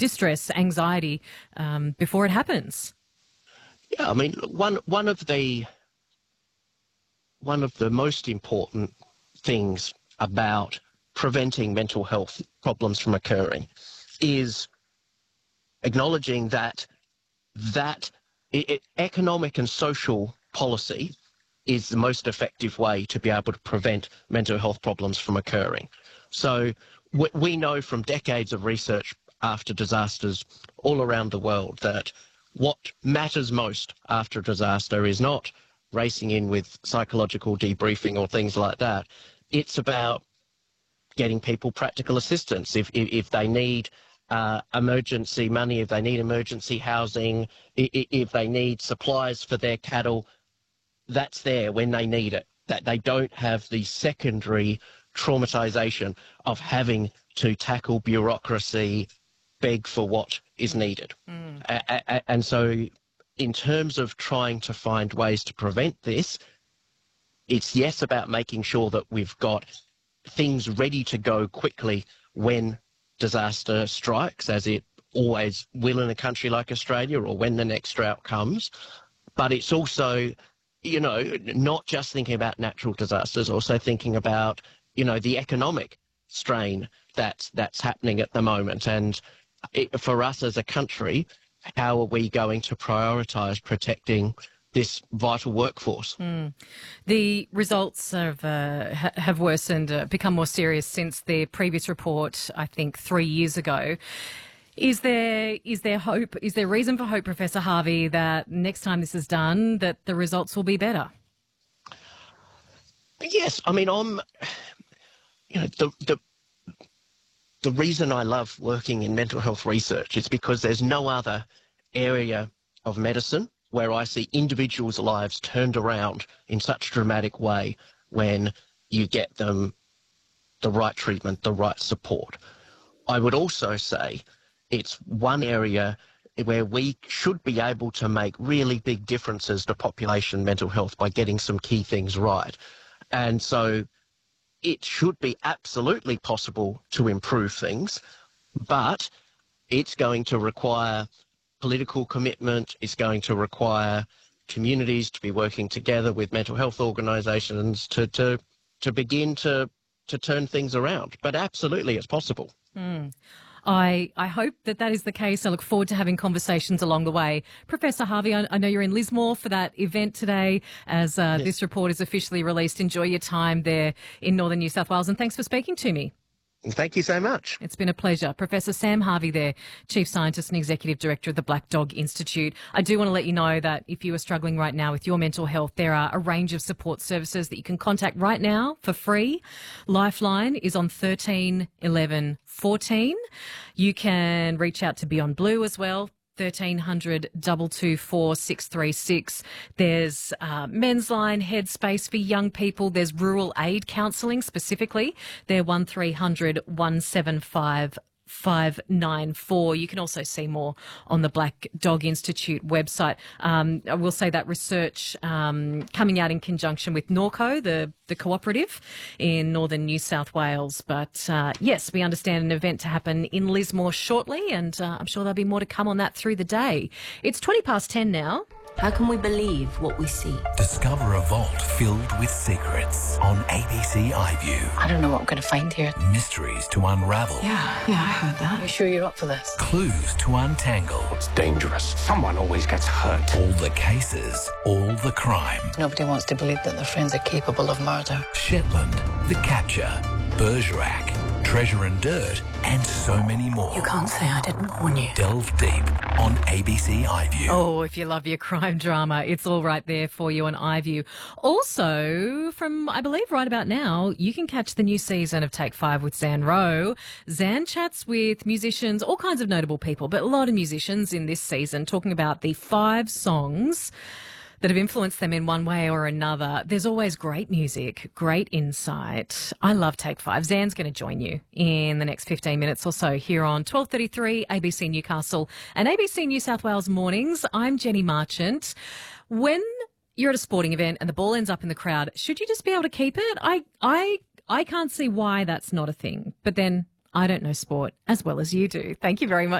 distress, anxiety before it happens. Yeah, I mean, one of the most important things about preventing mental health problems from occurring is acknowledging that economic and social policy is the most effective way to be able to prevent mental health problems from occurring. So we know from decades of research after disasters all around the world that what matters most after a disaster is not racing in with psychological debriefing or things like that. It's about getting people practical assistance. If they need emergency money, if they need emergency housing, if they need supplies for their cattle, that's there when they need it. That they don't have the secondary traumatization of having to tackle bureaucracy, beg for what is needed. And so in terms of trying to find ways to prevent this, it's yes about making sure that we've got things ready to go quickly when disaster strikes, as it always will in a country like Australia, or when the next drought comes. But it's also, you know, not just thinking about natural disasters, also thinking about, you know, the economic strain that's happening at the moment. And for us as a country, how are we going to prioritise protecting this vital workforce? The results have worsened, become more serious since the previous report, I think 3 years ago. Is there hope? Is there reason for hope, Professor Harvey, that next time this is done, that the results will be better? Yes, I mean, the reason I love working in mental health research is because there's no other area of medicine where I see individuals' lives turned around in such a dramatic way when you get them the right treatment, the right support. I would also say it's one area where we should be able to make really big differences to population mental health by getting some key things right. And so it should be absolutely possible to improve things, but it's going to require political commitment. It's going to require communities to be working together with mental health organisations to begin to turn things around. But absolutely, it's possible. I hope that is the case. I look forward to having conversations along the way. Professor Harvey, I know you're in Lismore for that event today as this report is officially released. Enjoy your time there in northern New South Wales, and thanks for speaking to me. Thank you so much. It's been a pleasure. Professor Sam Harvey there, Chief Scientist and Executive Director of the Black Dog Institute. I do want to let you know that if you are struggling right now with your mental health, there are a range of support services that you can contact right now for free. Lifeline is on 13 11 14. You can reach out to Beyond Blue as well. 1300 224 636. There's Men's Line, Headspace for young people. There's Rural Aid Counselling specifically. They're 1300 175 594. You can also see more on the Black Dog Institute website. I will say that research coming out in conjunction with Norco, the cooperative in northern New South Wales. But yes, we understand an event to happen in Lismore shortly, and I'm sure there'll be more to come on that through the day. It's 10:20 now. How can we believe what we see? Discover a vault filled with secrets on ABC iView. I don't know what we're going to find here. Mysteries to unravel. Yeah, I heard that. You sure you're up for this? Clues to untangle. It's dangerous. Someone always gets hurt. All the cases, all the crime. Nobody wants to believe that their friends are capable of murder. Shetland, The Capture, Bergerac, Treasure and Dirt, and so many more. You can't say I didn't warn you. Delve deep on ABC iView. Oh, if you love your crime drama, it's all right there for you on iView. Also, from, I believe, right about now, you can catch the new season of Take 5 with Zan Rowe. Zan chats with musicians, all kinds of notable people, but a lot of musicians in this season, talking about the 5 songs that have influenced them in one way or another. There's always great music, great insight. I love Take 5. Zan's going to join you in the next 15 minutes or so here on 12:33 ABC Newcastle and ABC New South Wales Mornings. I'm Jenny Marchant. When you're at a sporting event and the ball ends up in the crowd, should you just be able to keep it? I can't see why that's not a thing. But then I don't know sport as well as you do. Thank you very much.